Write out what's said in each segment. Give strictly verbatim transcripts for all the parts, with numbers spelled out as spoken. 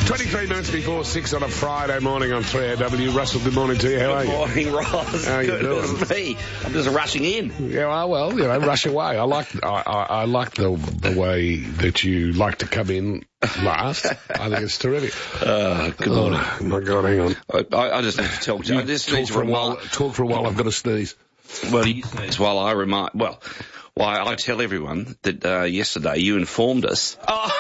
twenty-three minutes before six on a Friday morning on three A W. Russell, good morning to you. How are you? Good morning, Ross. How are you Good doing? as me. I'm just rushing in. Yeah, well, well, you know, rush away. I like, I, I, I like the the way that you like to come in last. I think it's terrific. Uh, good morning. Oh, my God, hang on. I, I just need to talk to you. I just talk need to for a while. remind. Talk for a while. I've got to sneeze. Well, you sneeze while I remind. Well, why I tell everyone that uh, yesterday you informed us. Oh.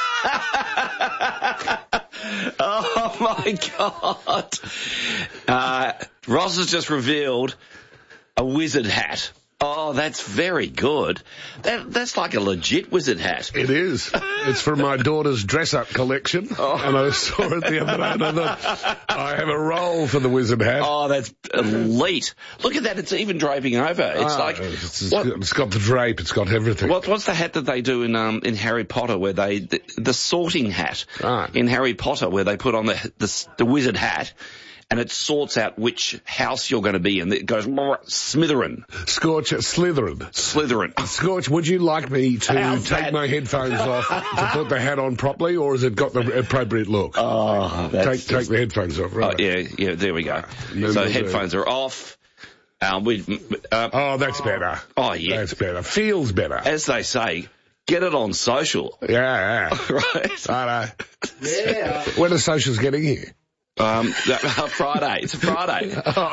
Oh my God. Uh, Ross has just revealed a wizard hat. Oh, that's very good. That That's like a legit wizard hat. It is. It's from my daughter's dress-up collection, oh. and I saw it the other day, and I thought, I have a role for the wizard hat. Oh, that's elite. Look at that. It's even draping over. It's oh, like... It's, it's, it's got the drape. It's got everything. What, what's the hat that they do in um, in Harry Potter, where they... The, the sorting hat ah. in Harry Potter, where they put on the, the, the wizard hat, and it sorts out which house you're going to be in. It goes Slytherin. Scorch, Slytherin. Slytherin. Scorch, would you like me to How's take that? my headphones off to put the hat on properly, or has it got the appropriate look? Oh, that's Take, just... take the headphones off, right? Oh, yeah, yeah, there we go. No, so no, headphones no. are off. Um, we, uh, oh, that's better. Oh, yeah. That's better. Feels better. As they say, get it on social. Yeah, yeah. Right. I know. Yeah. When are socials getting here? Um, Friday. It's a Friday.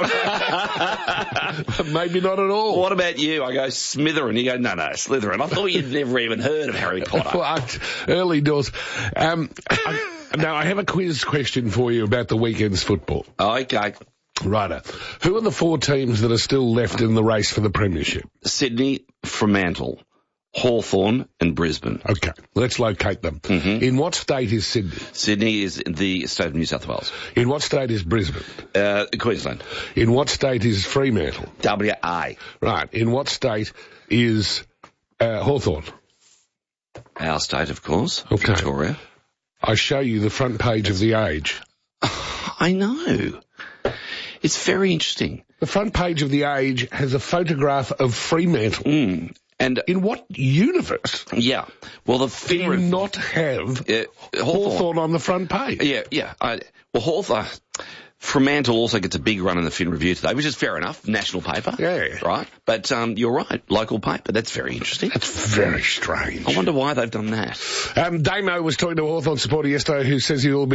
Maybe not at all. What about you? I go Slytherin. You go, no, no, Slytherin. I thought you'd never even heard of Harry Potter. What? Early doors. Um, I, now, I have a quiz question for you about the weekend's football. Okay. Righto. Who are the four teams that are still left in the race for the premiership? Sydney, Fremantle, Hawthorn and Brisbane. Okay, let's locate them. Mm-hmm. In what state is Sydney? Sydney is in the state of New South Wales. In what state is Brisbane? Uh, Queensland. In what state is Fremantle? W A. Right. In what state is uh, Hawthorn? Our state, of course. Okay. Victoria. I show you the front page of The Age. I know. It's very interesting. The front page of The Age has a photograph of Fremantle. Mm. And in what universe? Yeah. Well, the do you rev- not have uh, Hawthorn. Hawthorn on the front page? Yeah, yeah. I, well, Hawthorn, Fremantle also gets a big run in the Fin Review today, which is fair enough. National paper. Yeah. Right? But um, you're right. Local paper. That's very interesting. That's very strange. I wonder why they've done that. Um, Damo was talking to a Hawthorn supporter yesterday who says he'll be